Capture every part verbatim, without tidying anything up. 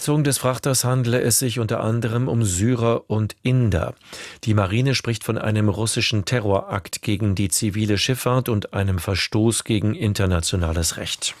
Des Frachters handele es sich unter anderem um Syrer und Inder. Die Marine spricht von einem russischen Terrorakt gegen die zivile Schifffahrt und einem Verstoß gegen internationales Recht.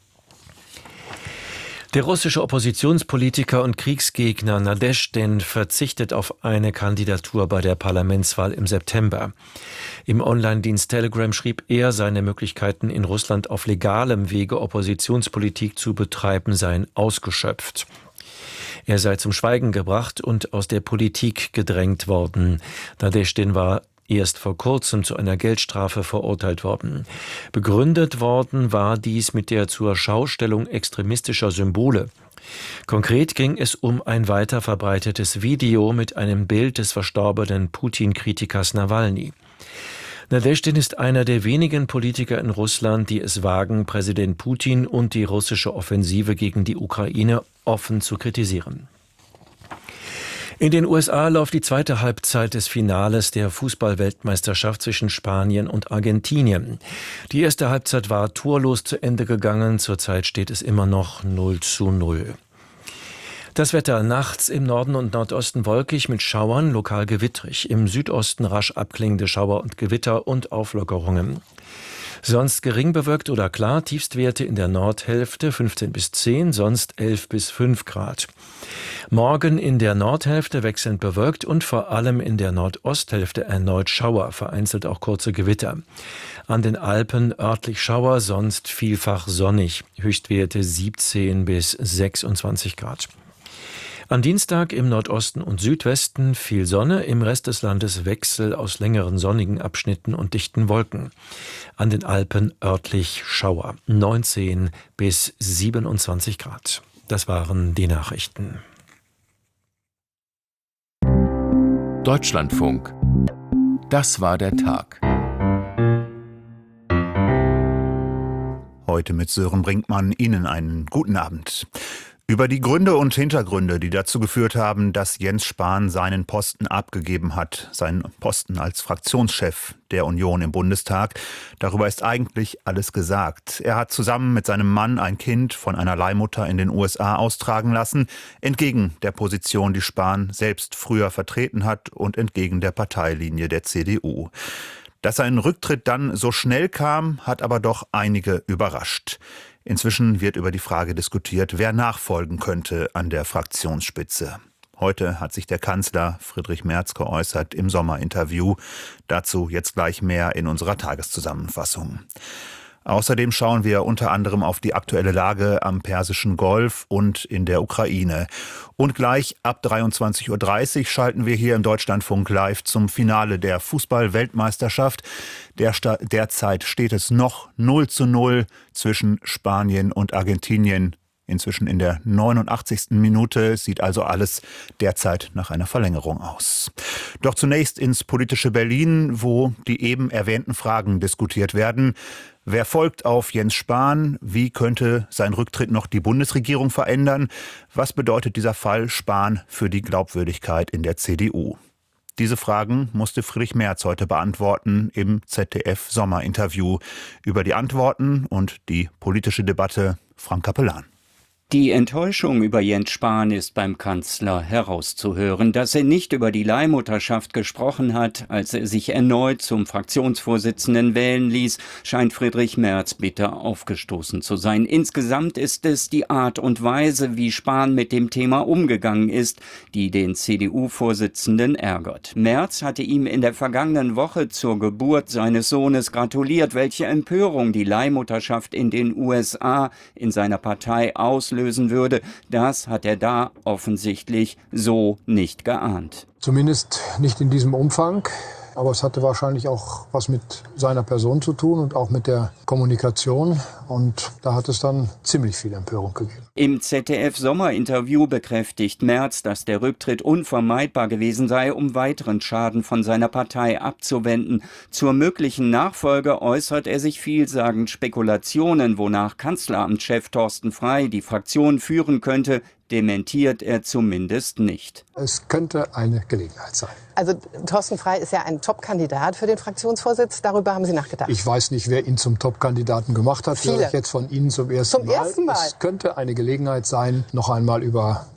Der russische Oppositionspolitiker und Kriegsgegner Nadeschdin verzichtet auf eine Kandidatur bei der Parlamentswahl im September. Im Online-Dienst Telegram schrieb er, seine Möglichkeiten in Russland auf legalem Wege Oppositionspolitik zu betreiben seien ausgeschöpft. Er sei zum Schweigen gebracht und aus der Politik gedrängt worden. Nadeschdin war erst vor kurzem zu einer Geldstrafe verurteilt worden. Begründet worden war dies mit der zur Schaustellung extremistischer Symbole. Konkret ging es um ein weiter verbreitetes Video mit einem Bild des verstorbenen Putin-Kritikers Nawalny. Nadeschdin ist einer der wenigen Politiker in Russland, die es wagen, Präsident Putin und die russische Offensive gegen die Ukraine offen zu kritisieren. In den U S A läuft die zweite Halbzeit des Finales der Fußball-Weltmeisterschaft zwischen Spanien und Argentinien. Die erste Halbzeit war torlos zu Ende gegangen. Zurzeit steht es immer noch null zu null. Das Wetter: nachts im Norden und Nordosten wolkig mit Schauern, lokal gewittrig. Im Südosten rasch abklingende Schauer und Gewitter und Auflockerungen. Sonst gering bewölkt oder klar, Tiefstwerte in der Nordhälfte fünfzehn bis zehn, sonst elf bis fünf Grad. Morgen in der Nordhälfte wechselnd bewölkt und vor allem in der Nordosthälfte erneut Schauer, vereinzelt auch kurze Gewitter. An den Alpen örtlich Schauer, sonst vielfach sonnig, Höchstwerte siebzehn bis sechsundzwanzig Grad. Am Dienstag im Nordosten und Südwesten viel Sonne, im Rest des Landes Wechsel aus längeren sonnigen Abschnitten und dichten Wolken. An den Alpen örtlich Schauer, neunzehn bis siebenundzwanzig Grad. Das waren die Nachrichten. Deutschlandfunk. Das war der Tag. Heute mit Sören Brinkmann. Ihnen einen guten Abend. Über die Gründe und Hintergründe, die dazu geführt haben, dass Jens Spahn seinen Posten abgegeben hat, seinen Posten als Fraktionschef der Union im Bundestag, darüber ist eigentlich alles gesagt. Er hat zusammen mit seinem Mann ein Kind von einer Leihmutter in den U S A austragen lassen, entgegen der Position, die Spahn selbst früher vertreten hat und entgegen der Parteilinie der C D U. Dass sein Rücktritt dann so schnell kam, hat aber doch einige überrascht. Inzwischen wird über die Frage diskutiert, wer nachfolgen könnte an der Fraktionsspitze. Heute hat sich der Kanzler Friedrich Merz geäußert im Sommerinterview. Dazu jetzt gleich mehr in unserer Tageszusammenfassung. Außerdem schauen wir unter anderem auf die aktuelle Lage am Persischen Golf und in der Ukraine. Und gleich ab dreiundzwanzig Uhr dreißig schalten wir hier im Deutschlandfunk live zum Finale der Fußball-Weltmeisterschaft. Der Sta- derzeit steht es noch null zu null zwischen Spanien und Argentinien. Inzwischen in der neunundachtzigsten Minute, sieht also alles derzeit nach einer Verlängerung aus. Doch zunächst ins politische Berlin, wo die eben erwähnten Fragen diskutiert werden. Wer folgt auf Jens Spahn? Wie könnte sein Rücktritt noch die Bundesregierung verändern? Was bedeutet dieser Fall Spahn für die Glaubwürdigkeit in der C D U? Diese Fragen musste Friedrich Merz heute beantworten im Z D F-Sommerinterview. Über die Antworten und die politische Debatte Frank Capellan. Die Enttäuschung über Jens Spahn ist beim Kanzler herauszuhören. Dass er nicht über die Leihmutterschaft gesprochen hat, als er sich erneut zum Fraktionsvorsitzenden wählen ließ, scheint Friedrich Merz bitter aufgestoßen zu sein. Insgesamt ist es die Art und Weise, wie Spahn mit dem Thema umgegangen ist, die den C D U-Vorsitzenden ärgert. Merz hatte ihm in der vergangenen Woche zur Geburt seines Sohnes gratuliert. Welche Empörung die Leihmutterschaft in den U S A in seiner Partei auslöst, lösen würde, das hat er da offensichtlich so nicht geahnt. Zumindest nicht in diesem Umfang. Aber es hatte wahrscheinlich auch was mit seiner Person zu tun und auch mit der Kommunikation. Und da hat es dann ziemlich viel Empörung gegeben. Im Z D F-Sommerinterview bekräftigt Merz, dass der Rücktritt unvermeidbar gewesen sei, um weiteren Schaden von seiner Partei abzuwenden. Zur möglichen Nachfolge äußert er sich vielsagend. Spekulationen, wonach Kanzleramtschef Thorsten Frey die Fraktion führen könnte, dementiert er zumindest nicht. Es könnte eine Gelegenheit sein. Also Thorsten Frey ist ja ein Top-Kandidat für den Fraktionsvorsitz. Darüber haben Sie nachgedacht? Ich weiß nicht, wer ihn zum Top-Kandidaten gemacht hat. Viele. Vielleicht jetzt von Ihnen zum ersten zum Mal. Ersten Mal. Es könnte eine Gelegenheit sein, noch einmal über